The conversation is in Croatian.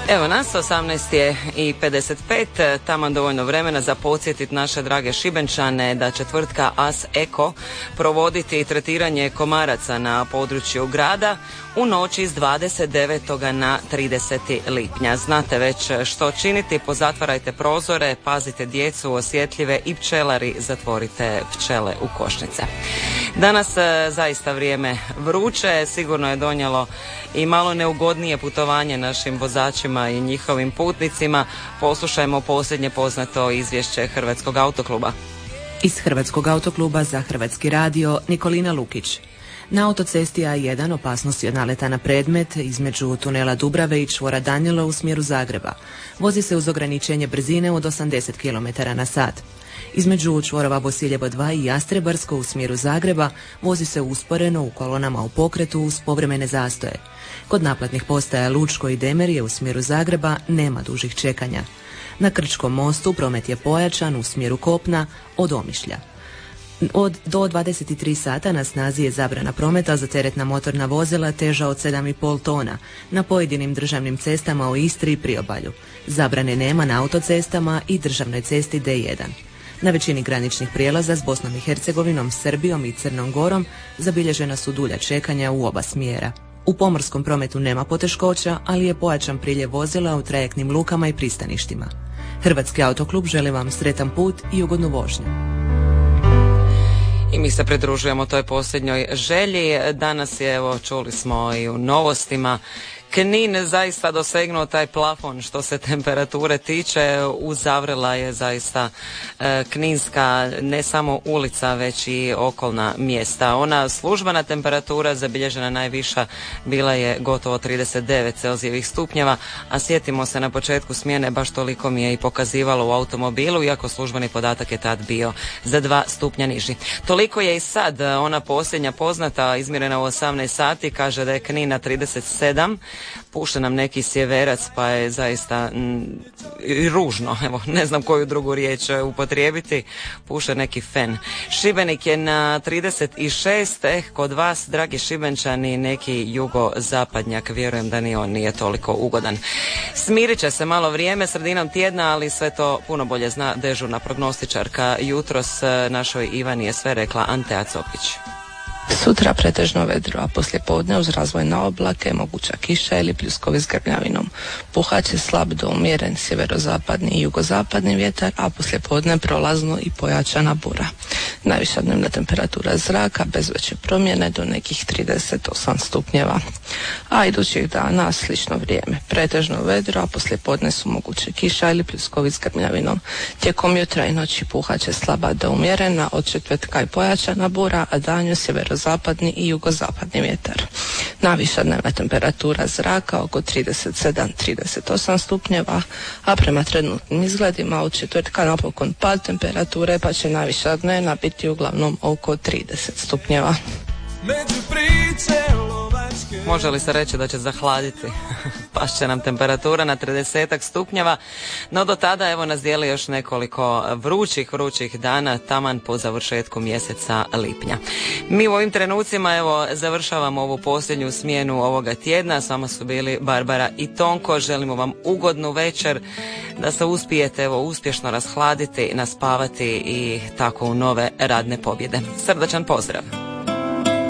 Evo nas, 18:55, taman dovoljno vremena za podsjetiti naše drage Šibenčane da će tvrtka AS Eko provoditi tretiranje komaraca na području grada u noći s 29. na 30. lipnja. Znate već što činiti, pozatvarajte prozore, pazite djecu osjetljive i pčelari zatvorite pčele u košnice. Danas zaista vrijeme vruće, sigurno je donijelo i malo neugodnije putovanje našim vozačima i njihovim putnicima. Poslušajmo posljednje poznato izvješće Hrvatskog autokluba. Iz Hrvatskog autokluba za Hrvatski radio Nikolina Lukić. Na autocesti A1 opasnost je od naleta na predmet između tunela Dubrave i čvora Danilo u smjeru Zagreba. Vozi se uz ograničenje brzine od 80 km/h. Između čvorova Bosiljevo 2 i Jastrebarsko u smjeru Zagreba vozi se usporeno u kolonama u pokretu uz povremene zastoje. Kod naplatnih postaja Lučko i Demerije u smjeru Zagreba nema dužih čekanja. Na Krčkom mostu promet je pojačan u smjeru kopna od Omišlja. Do 23 sata na snazi je zabrana prometa za teretna motorna vozila teža od 7,5 tona na pojedinim državnim cestama u Istri i Priobalju. Zabrane nema na autocestama i državnoj cesti D1. Na većini graničnih prijelaza s Bosnom i Hercegovinom, Srbijom i Crnom Gorom zabilježena su dulja čekanja u oba smjera. U pomorskom prometu nema poteškoća, ali je pojačan priljev vozila u trajektnim lukama i pristaništima. Hrvatski autoklub želi vam sretan put i ugodnu vožnju. I mi se pridružujemo toj posljednjoj želji. Danas je, evo, čuli smo i u novostima, Knin zaista dosegnuo taj plafon što se temperature tiče. Uzavrela je zaista kninska ne samo ulica već i okolna mjesta. Ona službena temperatura zabilježena najviša bila je gotovo 39 Celzijevih stupnjeva, a sjetimo se na početku smjene baš toliko mi je i pokazivalo u automobilu, iako službeni podatak je tad bio za 2 stupnja niži. Toliko je i sad. Ona posljednja poznata izmjerena u 18 sati kaže da je Knin na 37. Puše nam neki sjeverac pa je zaista ružno, evo ne znam koju drugu riječ upotrijebiti, puše neki fen. Šibenik je na 36, kod vas dragi Šibenčani neki jugozapadnjak, vjerujem da ni on nije toliko ugodan. Smirit će se malo vrijeme sredinom tjedna, ali sve to puno bolje zna dežurna prognostičarka. Jutros našoj Ivani je sve rekla Antea Copić. Sutra pretežno vedro, a poslijepodne uz razvojne oblake moguća kiša ili pljuskovi s grmljavinom. Puhat će slab do umjeren sjeverozapadni i jugozapadni vjetar, a poslijepodne prolazno i pojačana bura. Najviša dnevna temperatura zraka bez veće promjene do nekih 38 stupnjeva. A idućih dana slično vrijeme. Pretežno vedro, a poslijepodne su moguće kiša ili pljuskovi s grmljavinom. Tijekom jutra i noći puhat će slaba do umjerena, od četvrtka i pojačana bura, a danju sjeverozapadni i jugozapadni vjetar. Najviša dnevna temperatura zraka oko 37-38 stupnjeva, a prema trenutnim izgledima od četvrtka napokon pad temperature, pa će najviša dnevna biti uglavnom oko 30 stupnjeva. Može li se reći da će zahladiti? Pašće nam temperatura na 30 stupnjeva, no do tada evo nas dijeli još nekoliko vrućih dana taman po završetku mjeseca lipnja. Mi u ovim trenucima evo završavamo ovu posljednju smjenu ovoga tjedna. S vama su bili Barbara i Tonko. Želimo vam ugodnu večer, da se uspijete evo uspješno rashladiti, naspavati i tako u nove radne pobjede. Srdačan pozdrav!